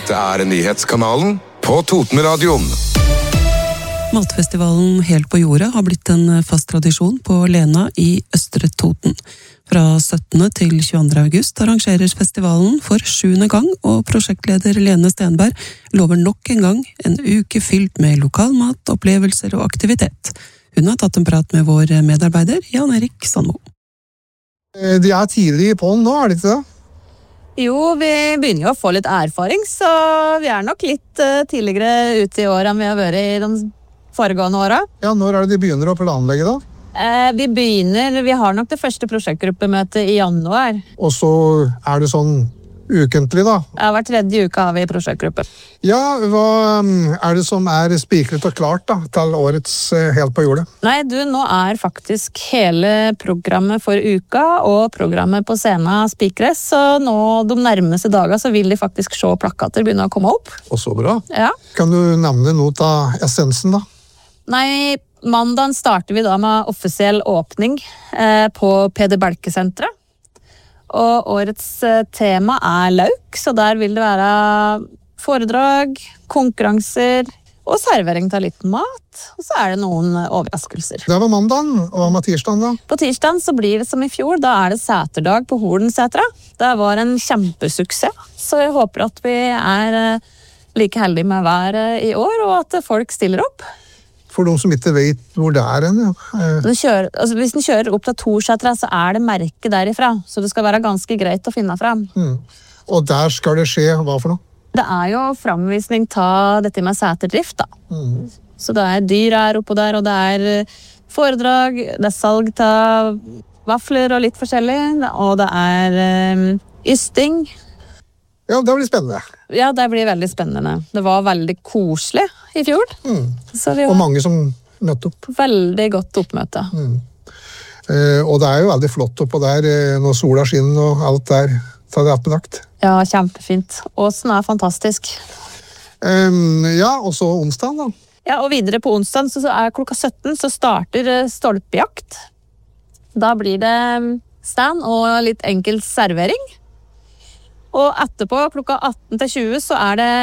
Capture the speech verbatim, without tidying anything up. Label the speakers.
Speaker 1: Dette er nyhetskanalen på Totenradioen.
Speaker 2: Matfestivalen Helt på jordet har blitt en fast tradisjon på Lena i Østre Toten. Fra syttende til tjueandre august arrangeres festivalen for sjuende gang, og prosjektleder Lene Stenberg lover nok en gang en uke fylt med lokalmat, opplevelser og aktivitet. Hun har tatt en prat med vår medarbeider Jan Erik Sandmo.
Speaker 3: De er tidlig på den nå, er det ikke det?
Speaker 4: Jo, vi begynner jo å få litt erfaring, så vi er nok litt tidligere ute i år enn vi har vært i de foregående åra.
Speaker 3: Ja, når er det de begynner å planlegge da?
Speaker 4: Eh, vi begynner, vi har nok det første prosjektgruppemøtet i januar.
Speaker 3: Og så er det sånn ukentlig da?
Speaker 4: Ja, hver tredje uke har vi prosjektgruppe.
Speaker 3: Ja, hva er det som er spikret og klart da, til årets Helt på jordet?
Speaker 4: Nei, du, nå er faktisk hele programmet for uka og programmet på scenen spikres, så nå de nærmeste dager så vil de faktisk se plakater begynne å komme opp.
Speaker 3: Og så bra.
Speaker 4: Ja.
Speaker 3: Kan du nevne noe av essensen da?
Speaker 4: Nei, mandagen starter vi da med offisiell åpning eh, på P D Belke-senteret. Og årets tema er lauk, så der vil det være foredrag, konkurranser og servering av litt mat. Og så er det noen overraskelser.
Speaker 3: Det var mandagen, og hva med tirsdagen da?
Speaker 4: På tirsdagen så blir det som i fjor, da er det seterdag på Hordensetra. Det var en kjempesuksess, så jeg håper at vi er like heldige med været i år, og at folk stiller opp.
Speaker 3: For de som ikke vet hvor det er en, ja.
Speaker 4: Den kjører, altså hvis den kjører opp til Torsetra, så er det merke derifra. Så det skal være ganske greit å finne frem.
Speaker 3: Mm. Og der skal det skje, hva for noe?
Speaker 4: Det er jo framvisning av dette med seterdrift, da.
Speaker 3: Mm.
Speaker 4: Så det er dyr her oppe der, og det er foredrag, det er salg av vafler og litt forskjellig, og det er um, ysting.
Speaker 3: Ja, det blir spennende.
Speaker 4: Ja, det blir veldig spennende. Det var veldig koselig i fjor.
Speaker 3: Mm.
Speaker 4: Så vi
Speaker 3: og mange som møtte opp.
Speaker 4: Veldig godt oppmøte.
Speaker 3: Mm. Eh, og det er jo veldig flott oppå der, eh, når sola skinner og alt der, så det er oppnakt.
Speaker 4: Ja, kjempefint. Åsen er fantastisk.
Speaker 3: Um, ja, og så onsdag da.
Speaker 4: Ja, og videre på onsdag så er klokka sytten så starter stolpejakt. Da blir det stand og litt enkel servering. Og etterpå klokka atten til tjue så er det